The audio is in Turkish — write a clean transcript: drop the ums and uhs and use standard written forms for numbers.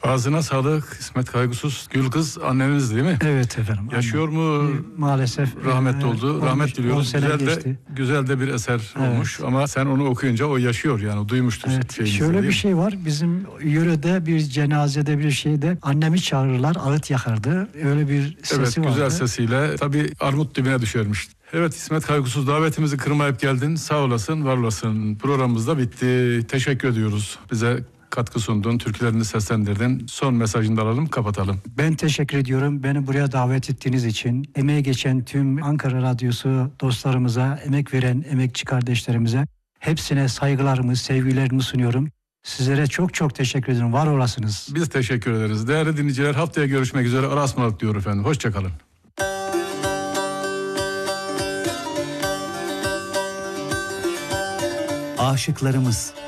Ağzına sağlık İsmet Kaygusuz. Gülkız anneniz değil mi? Evet efendim. Yaşıyor mu? Maalesef. Rahmetli oldu. Rahmet diliyoruz. Güzel de bir eser olmuş ama sen onu okuyunca o yaşıyor yani duymuştur. Evet. Şöyle bir şey var. Bizim yörede bir cenazede bir şeyde annemi çağırırlar, ağıt yakardı. Öyle bir sesi vardı. Evet, güzel sesiyle. Tabii armut dibine düşermiş. Evet İsmet Kaygusuz, davetimizi kırmayıp geldin. Sağ olasın, var olasın. Programımız da bitti. Teşekkür ediyoruz. Bize katkı sundun, türkülerini seslendirdin. Son mesajını da alalım, kapatalım. Ben teşekkür ediyorum. Beni buraya davet ettiğiniz için. Emeği geçen tüm Ankara Radyosu dostlarımıza, emek veren emekçi kardeşlerimize hepsine saygılarımı, sevgilerimi sunuyorum. Sizlere çok çok teşekkür ederim. Var olasınız. Biz teşekkür ederiz. Değerli dinleyiciler, haftaya görüşmek üzere. Allah'a ısmarladık diyor efendim. Hoşçakalın. Aşıklarımız.